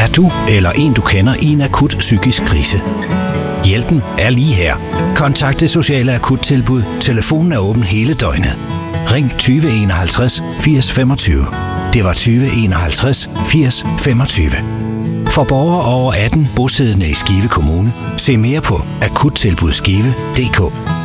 Er du eller en, du kender, i en akut psykisk krise? Hjælpen er lige her. Kontakt Det Sociale Akuttilbud. Telefonen er åben hele døgnet. Ring 20 51 80 25. Det var 20 51 80 25. For borgere over 18 bosiddende i Skive Kommune, se mere på akuttilbudskive.dk.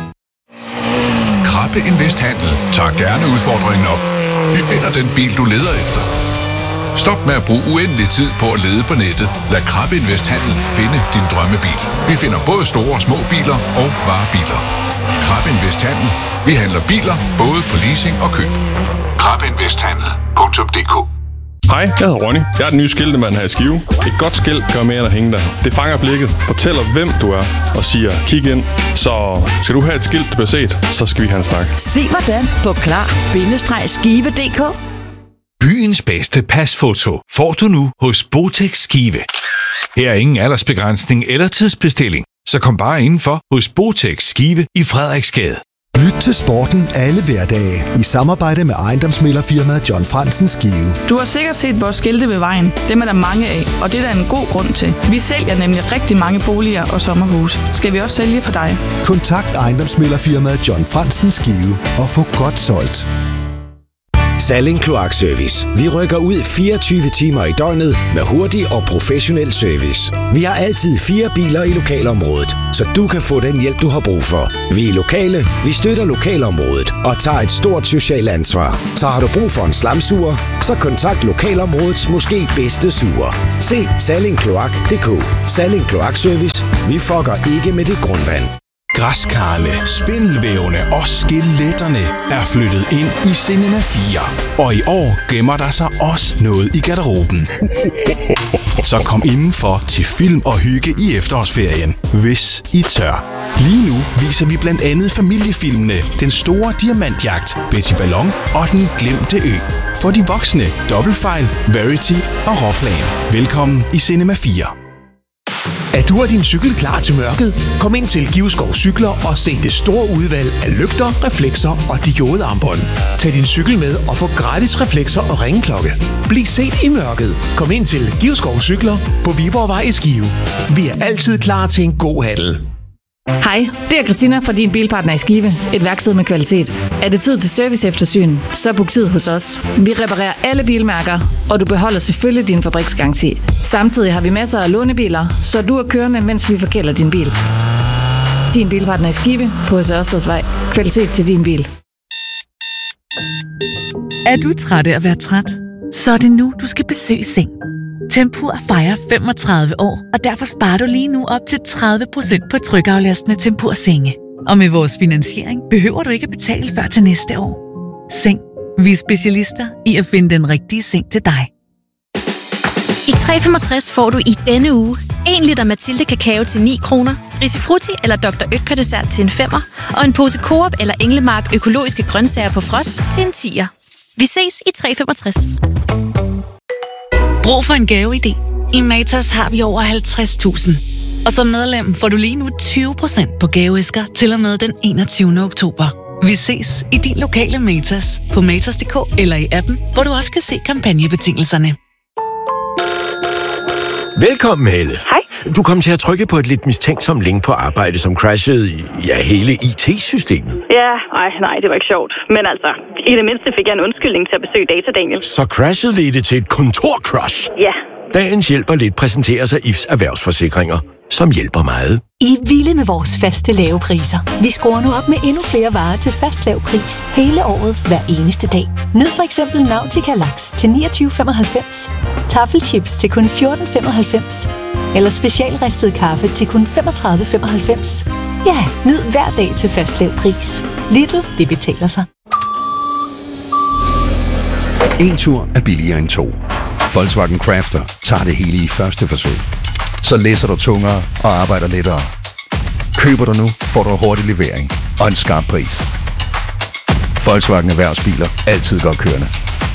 Krabbe Invest Handel tager gerne udfordringen op. Vi finder den bil, du leder efter. Stop med at bruge uendelig tid på at lede på nettet. Lad Krabbe Invest Handel finde din drømmebil. Vi finder både store og små biler og varebiler. Krabbe Invest Handel. Vi handler biler både på leasing og køb. KrabbeInvesthandel.dk. Hej, jeg hedder Ronny. Jeg er den nye skiltemand her i Skive. Et godt skilt gør mere end at hænge der. Det fanger blikket, fortæller hvem du er og siger, kig ind. Så skal du have et skilt, der bliver set, så skal vi have en snak. Se hvordan på klar-skive.dk. Byens bedste pasfoto får du nu hos Botex Skive. Her er ingen aldersbegrænsning eller tidsbestilling, så kom bare indenfor hos Botex Skive i Frederiksgade. Lyt til sporten alle hverdage i samarbejde med ejendomsmæglerfirmaet John Fransen Skive. Du har sikkert set vores skilte ved vejen. Dem er der mange af, og det er der en god grund til. Vi sælger nemlig rigtig mange boliger og sommerhuse. Skal vi også sælge for dig? Kontakt ejendomsmæglerfirmaet John Fransen Skive og få godt solgt. Salling Kloakservice. Vi rykker ud 24 timer i døgnet med hurtig og professionel service. Vi har altid 4 biler i lokalområdet, så du kan få den hjælp, du har brug for. Vi er lokale, vi støtter lokalområdet og tager et stort socialt ansvar. Så har du brug for en slamsuger, så kontakt lokalområdets måske bedste suger. Se sallingkloak.dk. Salling Kloakservice. Vi fucker ikke med dit grundvand. Græskarne, spindelvævene og skeletterne er flyttet ind i Cinema 4. Og i år gemmer der sig også noget i garderoben. Så kom indenfor til film og hygge i efterårsferien, hvis I tør. Lige nu viser vi blandt andet familiefilmene Den Store Diamantjagt, Betty Ballon og Den Glemte Ø. For de voksne, Dobbeltfejl, Verity og Råplan. Velkommen i Cinema 4. Er du og din cykel klar til mørket? Kom ind til Giveskov Cykler og se det store udvalg af lygter, reflekser og diodearmbånd. Tag din cykel med og få gratis reflekser og ringeklokke. Bliv set i mørket. Kom ind til Giveskov Cykler på Viborgvej i Skive. Vi er altid klar til en god handel. Hej, det er Christina fra Din Bilpartner i Skive. Et værksted med kvalitet. Er det tid til serviceeftersyn, så book tid hos os. Vi reparerer alle bilmærker, og du beholder selvfølgelig din fabriksgaranti. Samtidig har vi masser af lånebiler, så du er kørende, mens vi forkælder din bil. Din Bilpartner i Skive på Ørstedsvej. Kvalitet til din bil. Er du træt af at være træt? Så er det nu, du skal besøge Seng. Tempur fejrer 35 år, og derfor sparer du lige nu op til 30% på trykaflastende Tempur-senge. Og med vores finansiering behøver du ikke at betale før til næste år. Seng. Vi er specialister i at finde den rigtige seng til dig. I 365 får du i denne uge 1 liter Mathilde Kakao til 9 kroner, Risifrutti eller Dr. Oetker dessert til en 5'er, og en pose Coop eller Englemark økologiske grøntsager på frost til en 10'er. Vi ses i 365. Brug for en gaveidé? I Matas har vi over 50.000. Og som medlem får du lige nu 20% på gaveæsker til og med den 21. oktober. Vi ses i din lokale Matas på matas.dk eller i appen, hvor du også kan se kampagnebetingelserne. Velkommen, Helle. Hej. Du kom til at trykke på et lidt mistænksomt link på arbejde, som crashede hele IT-systemet. Ja, nej, det var ikke sjovt. Men altså, i det mindste fik jeg en undskyldning til at besøge Data Daniel. Så crashet ledte til et kontor-crash? Ja. Dagens hjælper lidt præsenterer sig IFs erhvervsforsikringer, som hjælper meget. I er vilde med vores faste lave priser. Vi skruer nu op med endnu flere varer til fast lav pris hele året, hver eneste dag. Nyd for eksempel Nautica Laks til 29,95, Taffelchips til kun 14,95 eller specialristet kaffe til kun 35,95. Ja, nyd hver dag til fast lav pris. Lidl, det betaler sig. En tur er billigere end 2. Volkswagen Crafter tager det hele i første forsøg. Så læser du tungere og arbejder lettere. Køber du nu, får du hurtig levering og en skarp pris. Volkswagen Erhvervsbiler. Altid godt kørende.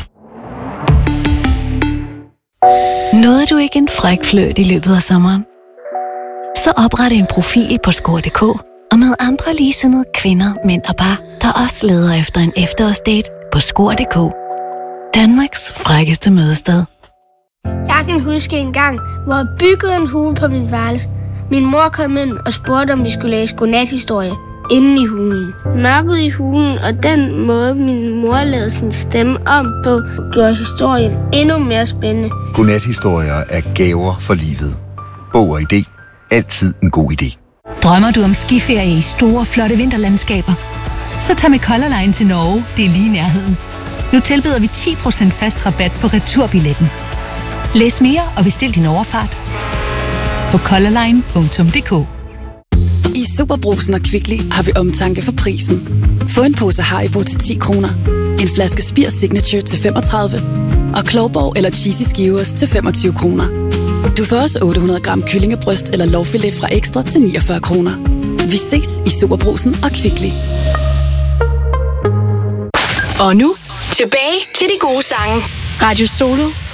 Nåede du ikke en fræk fløjt i løbet af sommeren? Så opret en profil på score.dk og med andre ligesindede kvinder, mænd og par, der også leder efter en efterårsdate på score.dk. Danmarks frækkeste mødested. Jeg kan huske en gang, hvor jeg byggede en hule på mit værelse. Min mor kom ind og spurgte, om vi skulle læse godnathistorie inde i hulen. Mørket i hulen og den måde, min mor lavede sin stemme om på, gjorde historien endnu mere spændende. Godnathistorier er gaver for livet. Bog og idé. Altid en god idé. Drømmer du om skiferie i store, flotte vinterlandskaber? Så tag med Color Line til Norge, det er lige i nærheden. Nu tilbyder vi 10% fast rabat på returbilletten. Læs mere og bestil din overfart på colorline.dk. I Superbrugsen og Kvickly har vi omtanke for prisen. Få en pose Haribo til 10 kroner, en flaske Spir Signature til 35 og Klovborg eller Cheesy Skivers til 25 kroner. Du får også 800 gram kyllingebryst eller lårfilet fra Ekstra til 49 kroner. Vi ses i Superbrugsen og Kvickly. Og nu, tilbage til de gode sange. Radio Solo